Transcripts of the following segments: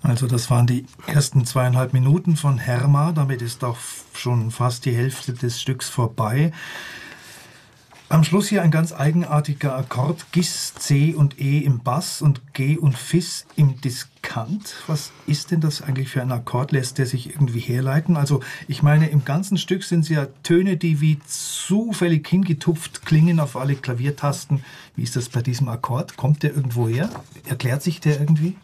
Also das waren die ersten 2,5 Minuten von Herma. Damit ist auch schon fast die Hälfte des Stücks vorbei. Am Schluss hier ein ganz eigenartiger Akkord. Gis, C und E im Bass und G und Fis im Diskant. Was ist denn das eigentlich für ein Akkord? Lässt der sich irgendwie herleiten? Also ich meine, im ganzen Stück sind es ja Töne, die wie zufällig hingetupft klingen auf alle Klaviertasten. Wie ist das bei diesem Akkord? Kommt der irgendwo her? Erklärt sich der irgendwie?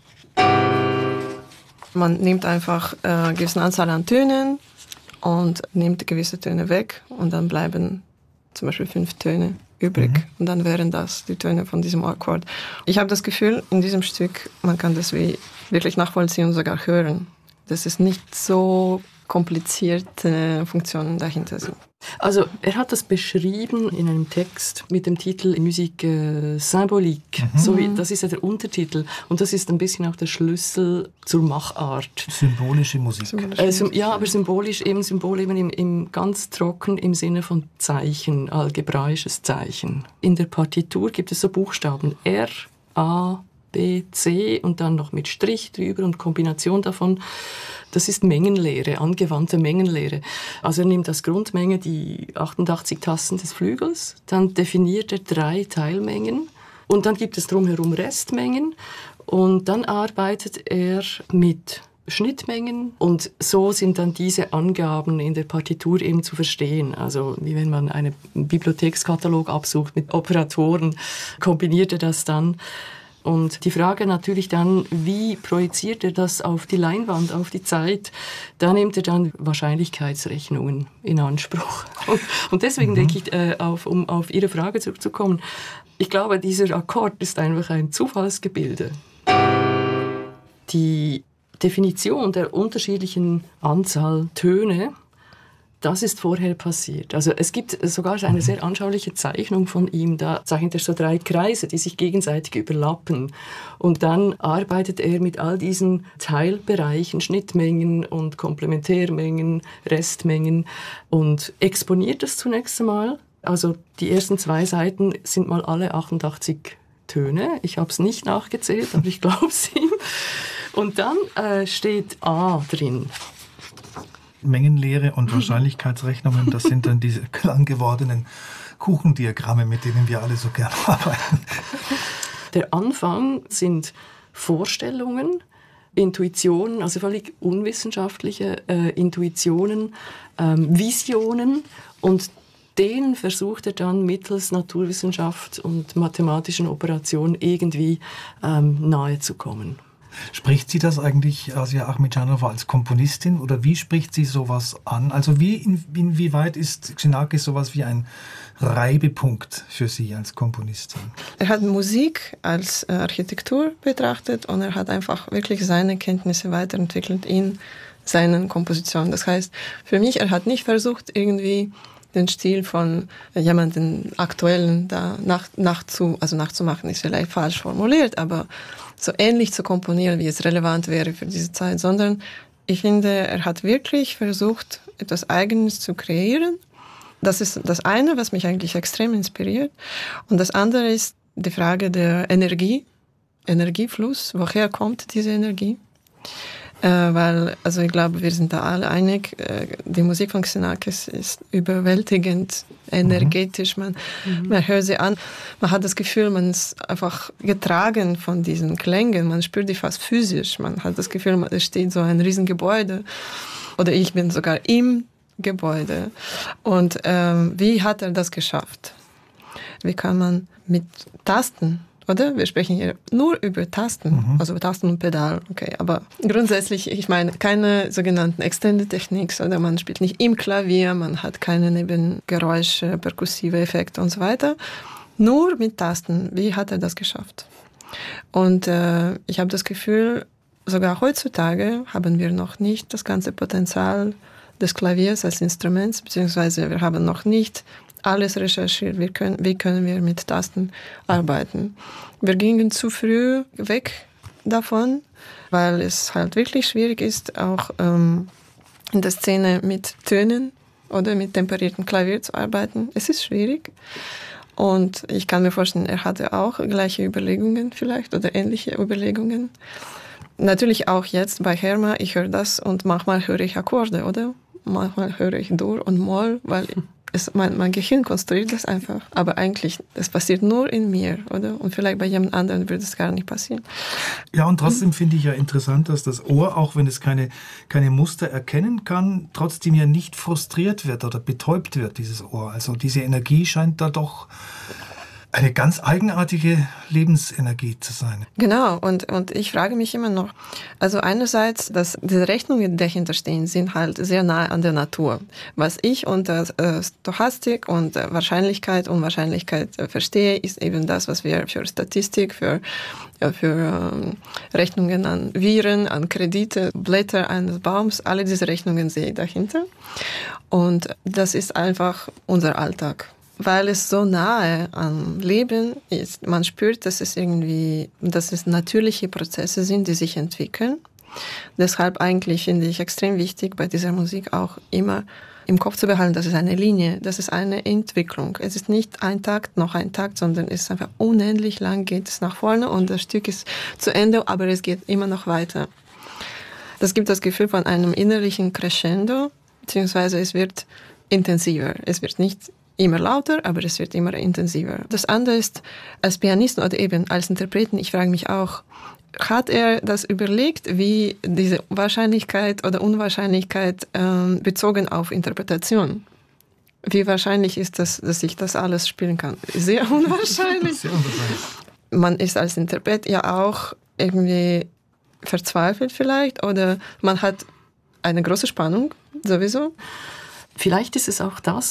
Man nimmt einfach eine gewisse Anzahl an Tönen und nimmt gewisse Töne weg und dann bleiben zum Beispiel 5 Töne übrig. Und dann wären das die Töne von diesem Akkord. Ich habe das Gefühl, in diesem Stück, man kann das wirklich nachvollziehen und sogar hören. Dass es nicht so komplizierte Funktionen dahinter sind. Also er hat das beschrieben in einem Text mit dem Titel Musique symbolique. Das ist ja der Untertitel und das ist ein bisschen auch der Schlüssel zur Machart. Symbolische Musik. Ja, aber symbolisch eben Symbol eben im ganz trocken im Sinne von Zeichen, algebraisches Zeichen. In der Partitur gibt es so Buchstaben R, A, B, C und dann noch mit Strich drüber und Kombination davon. Das ist Mengenlehre, angewandte Mengenlehre. Also er nimmt als Grundmenge die 88 Tasten des Flügels, dann definiert er 3 Teilmengen und dann gibt es drumherum Restmengen und dann arbeitet er mit Schnittmengen und so sind dann diese Angaben in der Partitur eben zu verstehen. Also wie wenn man einen Bibliothekskatalog absucht mit Operatoren, kombiniert er das dann. Und die Frage natürlich dann, wie projiziert er das auf die Leinwand, auf die Zeit? Da nimmt er dann Wahrscheinlichkeitsrechnungen in Anspruch. Und deswegen denke ich, um auf Ihre Frage zurückzukommen, ich glaube, dieser Akkord ist einfach ein Zufallsgebilde. Die Definition der unterschiedlichen Anzahl Töne, das ist vorher passiert. Also es gibt sogar eine sehr anschauliche Zeichnung von ihm. Da zeichnet er so 3 Kreise, die sich gegenseitig überlappen. Und dann arbeitet er mit all diesen Teilbereichen, Schnittmengen und Komplementärmengen, Restmengen und exponiert das zunächst einmal. Also die ersten 2 Seiten sind mal alle 88 Töne. Ich habe es nicht nachgezählt, aber ich glaube es ihm. Und dann steht A drin. Mengenlehre und Wahrscheinlichkeitsrechnungen, das sind dann diese lang gewordenen Kuchendiagramme, mit denen wir alle so gerne arbeiten. Der Anfang sind Vorstellungen, Intuitionen, also völlig unwissenschaftliche Intuitionen, Visionen und denen versucht er dann mittels Naturwissenschaft und mathematischen Operationen irgendwie nahe zu kommen. Spricht sie das eigentlich, Asia Ahmedjanova, als Komponistin oder wie spricht sie sowas an? Also inwieweit ist Xenakis sowas wie ein Reibepunkt für sie als Komponistin? Er hat Musik als Architektur betrachtet und er hat einfach wirklich seine Kenntnisse weiterentwickelt in seinen Kompositionen. Das heißt, für mich, er hat nicht versucht, irgendwie den Stil von jemandem aktuellen da nachzumachen, ist vielleicht falsch formuliert, aber so ähnlich zu komponieren, wie es relevant wäre für diese Zeit, sondern ich finde, er hat wirklich versucht, etwas Eigenes zu kreieren. Das ist das eine, was mich eigentlich extrem inspiriert. Und das andere ist die Frage der Energiefluss. Woher kommt diese Energie? Weil, also ich glaube, wir sind da alle einig, die Musik von Xenakis ist überwältigend energetisch. Man hört sie an, man hat das Gefühl, man ist einfach getragen von diesen Klängen, man spürt die fast physisch, man hat das Gefühl, es steht so ein Riesengebäude oder ich bin sogar im Gebäude. Und wie hat er das geschafft? Wie kann man mit Tasten, oder? Wir sprechen hier nur über Tasten, also Tasten und Pedal, okay. Aber grundsätzlich, ich meine, keine sogenannten Extended Techniques, oder man spielt nicht im Klavier, man hat keine Nebengeräusche, perkussive Effekte und so weiter. Nur mit Tasten. Wie hat er das geschafft? Und ich habe das Gefühl, sogar heutzutage haben wir noch nicht das ganze Potenzial des Klaviers als Instruments, beziehungsweise wir haben noch nicht alles recherchiert, wie können wir mit Tasten arbeiten. Wir gingen zu früh weg davon, weil es halt wirklich schwierig ist, auch in der Szene mit Tönen oder mit temperiertem Klavier zu arbeiten. Es ist schwierig. Und ich kann mir vorstellen, er hatte auch gleiche Überlegungen vielleicht oder ähnliche Überlegungen. Natürlich auch jetzt bei Herma, ich höre das und manchmal höre ich Akkorde, oder? Manchmal höre ich Dur und Moll, weil mein Gehirn konstruiert das einfach. Aber eigentlich, das passiert nur in mir, oder? Und vielleicht bei jemand anderem würde es gar nicht passieren. Ja, und trotzdem finde ich ja interessant, dass das Ohr, auch wenn es keine Muster erkennen kann, trotzdem ja nicht frustriert wird oder betäubt wird, dieses Ohr. Also diese Energie scheint da doch eine ganz eigenartige Lebensenergie zu sein. Genau, und ich frage mich immer noch, also einerseits, dass diese Rechnungen, die dahinter stehen, sind halt sehr nahe an der Natur. Was ich unter Stochastik und Wahrscheinlichkeit, Unwahrscheinlichkeit verstehe, ist eben das, was wir für Statistik, für Rechnungen an Viren, an Kredite, Blätter eines Baums, alle diese Rechnungen sehe ich dahinter. Und das ist einfach unser Alltag. Weil es so nahe am Leben ist. Man spürt, dass es natürliche Prozesse sind, die sich entwickeln. Deshalb eigentlich finde ich extrem wichtig, bei dieser Musik auch immer im Kopf zu behalten, das ist eine Linie, das ist eine Entwicklung. Es ist nicht ein Takt, noch ein Takt, sondern es ist einfach unendlich lang geht es nach vorne und das Stück ist zu Ende, aber es geht immer noch weiter. Das gibt das Gefühl von einem innerlichen Crescendo, beziehungsweise es wird intensiver. Es wird nicht immer lauter, aber es wird immer intensiver. Das andere ist, als Pianisten oder eben als Interpreten, ich frage mich auch, hat er das überlegt, wie diese Wahrscheinlichkeit oder Unwahrscheinlichkeit bezogen auf Interpretation? Wie wahrscheinlich ist das, dass ich das alles spielen kann? Sehr unwahrscheinlich. Sehr unwahrscheinlich. Man ist als Interpret ja auch irgendwie verzweifelt vielleicht oder man hat eine große Spannung sowieso. Vielleicht ist es auch das,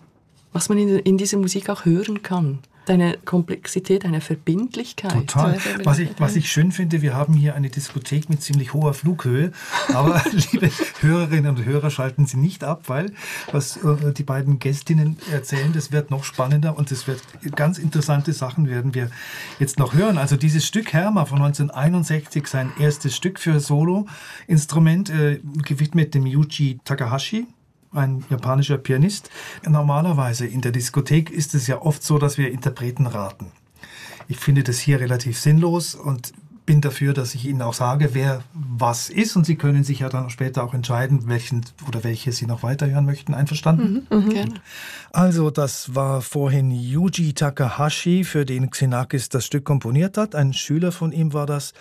was man in dieser Musik auch hören kann. Deine Komplexität, eine Verbindlichkeit. Total. Was ich schön finde, wir haben hier eine Diskothek mit ziemlich hoher Flughöhe, aber liebe Hörerinnen und Hörer, schalten Sie nicht ab, weil was die beiden Gästinnen erzählen, das wird noch spannender und es wird ganz interessante Sachen werden wir jetzt noch hören. Also dieses Stück Herma von 1961, sein erstes Stück für Solo-Instrument, gewidmet dem Yuji Takahashi, ein japanischer Pianist. Normalerweise in der Diskothek ist es ja oft so, dass wir Interpreten raten. Ich finde das hier relativ sinnlos und bin dafür, dass ich Ihnen auch sage, wer was ist. Und Sie können sich ja dann später auch entscheiden, welchen oder welche Sie noch weiterhören möchten. Einverstanden? Gerne. Also das war vorhin Yuji Takahashi, für den Xenakis das Stück komponiert hat. Ein Schüler von ihm war das.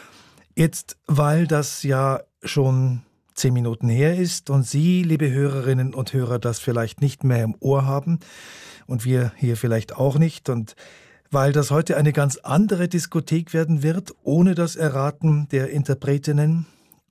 Jetzt, weil das ja schon 10 Minuten her ist und Sie, liebe Hörerinnen und Hörer, das vielleicht nicht mehr im Ohr haben und wir hier vielleicht auch nicht und weil das heute eine ganz andere Diskothek werden wird, ohne das Erraten der Interpretinnen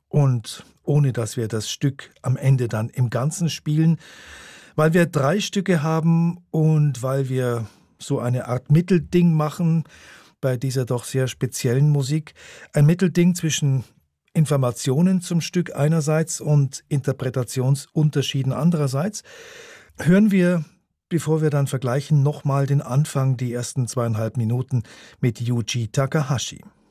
und ohne dass wir das Stück am Ende dann im Ganzen spielen, weil wir 3 Stücke haben und weil wir so eine Art Mittelding machen bei dieser doch sehr speziellen Musik, ein Mittelding zwischen Informationen zum Stück einerseits und Interpretationsunterschieden andererseits, hören wir, bevor wir dann vergleichen, nochmal den Anfang, die ersten 2,5 Minuten mit Yuji Takahashi.